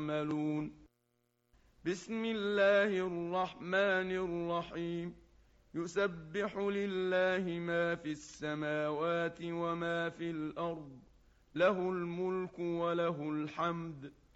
يعملون. بسم الله الرحمن الرحيم. يسبح لله ما في السماوات وما في الأرض، له الملك وله الحمد،